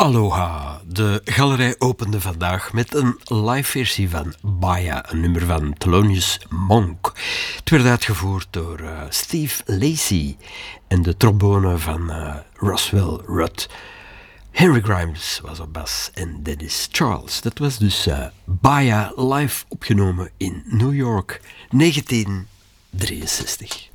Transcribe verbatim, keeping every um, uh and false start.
Aloha, de galerij opende vandaag met een live versie van Baya, een nummer van Thelonious Monk. Het werd uitgevoerd door uh, Steve Lacy en de trombone van uh, Roswell Rudd. Henry Grimes was op bas en Dennis Charles. Dat was dus uh, Baya live opgenomen in New York negentien drieënzestig.